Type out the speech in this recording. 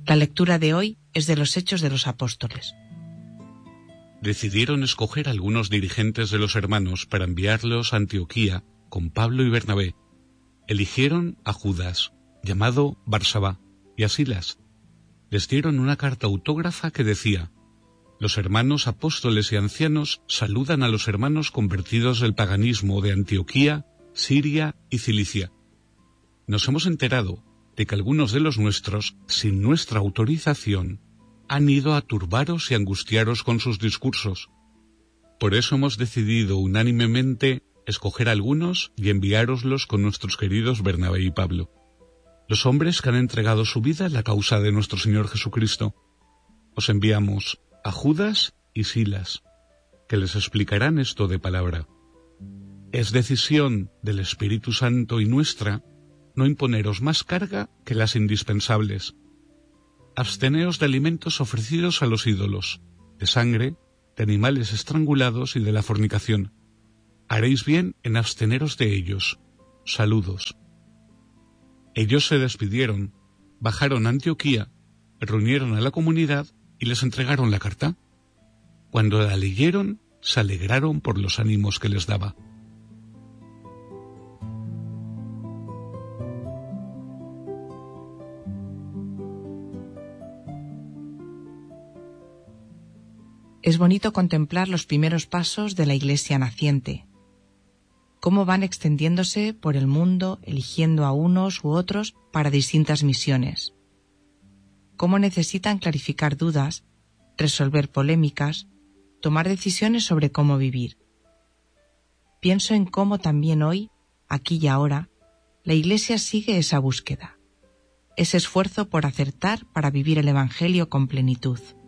La lectura de hoy es de los Hechos de los Apóstoles. Decidieron escoger algunos dirigentes de los hermanos para enviarlos a Antioquía con Pablo y Bernabé. Eligieron a Judas, llamado Barsabá, y a Silas. Les dieron una carta autógrafa que decía: los hermanos apóstoles y ancianos saludan a los hermanos convertidos del paganismo de Antioquía, Siria y Cilicia. Nos hemos enterado de que algunos de los nuestros, sin nuestra autorización, han ido a turbaros y angustiaros con sus discursos. Por eso hemos decidido unánimemente escoger algunos y enviároslos con nuestros queridos Bernabé y Pablo, los hombres que han entregado su vida a la causa de nuestro Señor Jesucristo. Os enviamos a Judas y Silas, que les explicarán esto de palabra. Es decisión del Espíritu Santo y nuestra no imponeros más carga que las indispensables. Absteneos de alimentos ofrecidos a los ídolos, de sangre, de animales estrangulados y de la fornicación. Haréis bien en absteneros de ellos. Saludos. Ellos se despidieron, bajaron a Antioquía, reunieron a la comunidad y les entregaron la carta. Cuando la leyeron, se alegraron por los ánimos que les daba. Es bonito contemplar los primeros pasos de la Iglesia naciente, cómo van extendiéndose por el mundo, eligiendo a unos u otros para distintas misiones, cómo necesitan clarificar dudas, resolver polémicas, tomar decisiones sobre cómo vivir. Pienso en cómo también hoy, aquí y ahora, la Iglesia sigue esa búsqueda, ese esfuerzo por acertar para vivir el Evangelio con plenitud.